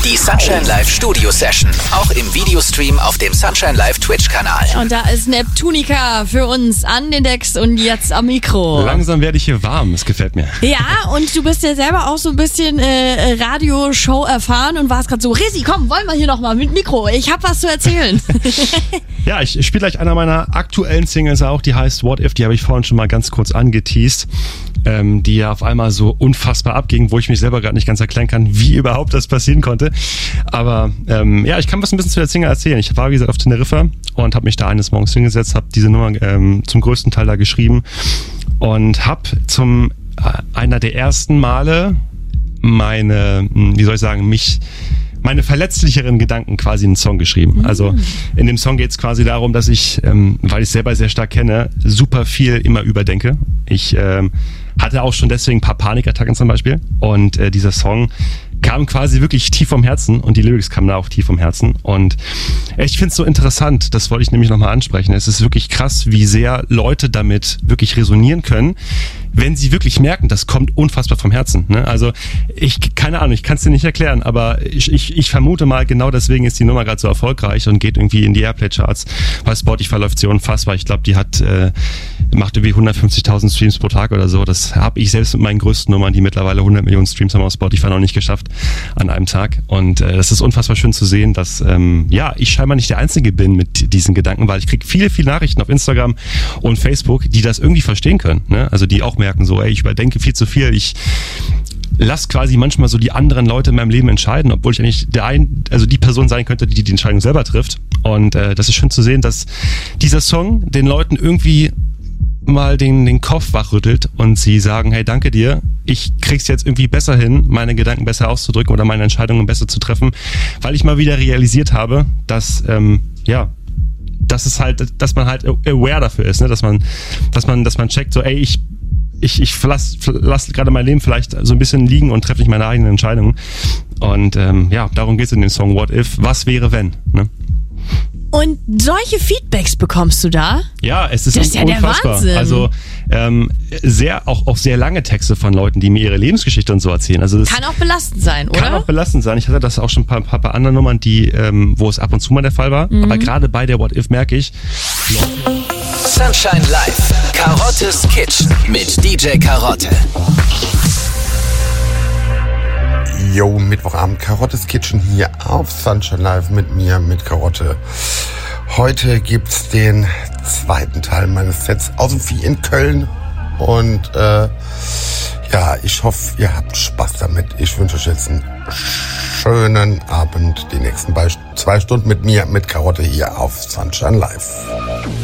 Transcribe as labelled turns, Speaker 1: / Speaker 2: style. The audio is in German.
Speaker 1: Die Sunshine Live Studio Session. Auch im Videostream auf dem Sunshine Live Twitch-Kanal.
Speaker 2: Und da ist Neptunica für uns an den Decks und jetzt am Mikro.
Speaker 3: Langsam werde ich hier warm, es gefällt mir.
Speaker 2: Ja, und du bist ja selber auch so ein bisschen Radioshow erfahren und warst gerade so, Resi, komm, wollen wir hier nochmal mit Mikro, ich hab was zu erzählen.
Speaker 3: Ja, ich spiele gleich einer meiner aktuellen Singles auch, die heißt What If, die habe ich vorhin schon mal ganz kurz angeteased, die ja auf einmal so unfassbar abging, wo ich mich selber gerade nicht ganz erklären kann, wie überhaupt das passieren konnte. Aber ja, ich kann was ein bisschen zu der Single erzählen. Ich war, wie gesagt, auf Teneriffa und habe mich da eines Morgens hingesetzt, habe diese Nummer zum größten Teil da geschrieben und habe einer der ersten Male meine verletzlicheren Gedanken quasi in einen Song geschrieben. Also in dem Song geht es quasi darum, dass ich, weil ich es selber sehr stark kenne, super viel immer überdenke. Ich hatte auch schon deswegen ein paar Panikattacken zum Beispiel. Und dieser Song kam quasi wirklich tief vom Herzen und die Lyrics kamen da auch tief vom Herzen. Und ich finde es so interessant, das wollte ich nämlich nochmal ansprechen. Es ist wirklich krass, wie sehr Leute damit wirklich resonieren können, wenn sie wirklich merken, das kommt unfassbar vom Herzen. Ne? Also keine Ahnung, ich kann es dir nicht erklären, aber ich vermute mal, genau deswegen ist die Nummer gerade so erfolgreich und geht irgendwie in die Airplay-Charts. Bei Spotify läuft sie unfassbar. Ich glaube, die macht irgendwie 150.000 Streams pro Tag oder so. Das habe ich selbst mit meinen größten Nummern, die mittlerweile 100 Millionen Streams haben, auf Spotify noch nicht geschafft an einem Tag. Und das ist unfassbar schön zu sehen, dass ich scheinbar nicht der Einzige bin mit diesen Gedanken, weil ich kriege viele, viele Nachrichten auf Instagram und Facebook, die das irgendwie verstehen können. Ne? Also die auch merken so, ich überdenke viel zu viel, ich lass quasi manchmal so die anderen Leute in meinem Leben entscheiden, obwohl ich eigentlich die Person sein könnte, die die Entscheidung selber trifft. Und das ist schön zu sehen, dass dieser Song den Leuten irgendwie mal den Kopf wachrüttelt und sie sagen, hey, danke dir, ich krieg's jetzt irgendwie besser hin, meine Gedanken besser auszudrücken oder meine Entscheidungen besser zu treffen, weil ich mal wieder realisiert habe, dass dass man halt aware dafür ist, ne? dass man checkt, so, ich lass gerade mein Leben vielleicht so ein bisschen liegen und treffe nicht meine eigenen Entscheidungen. Und darum geht's in dem Song What If, was wäre wenn, ne?
Speaker 2: Und solche Feedbacks bekommst du da?
Speaker 3: Ja, es ist
Speaker 2: das ist ja
Speaker 3: unfassbar.
Speaker 2: Der Wahnsinn.
Speaker 3: Also auch sehr lange Texte von Leuten, die mir ihre Lebensgeschichte und so erzählen. Also
Speaker 2: kann auch belastend sein, oder?
Speaker 3: Kann auch belastend sein. Ich hatte das auch schon ein paar anderen Nummern, wo es ab und zu mal der Fall war. Aber gerade bei der What If merke ich.
Speaker 1: Sunshine Live, Karottes Kitchen mit DJ Karotte.
Speaker 4: Yo, Mittwochabend, Karottes Kitchen hier auf Sunshine Live mit mir, mit Karotte. Heute gibt's den zweiten Teil meines Sets aus dem Vieh in Köln. Und ich hoffe, ihr habt Spaß damit. Ich wünsche euch jetzt einen schönen Abend. Die nächsten 2 Stunden mit mir, mit Karotte hier auf Sunshine Live.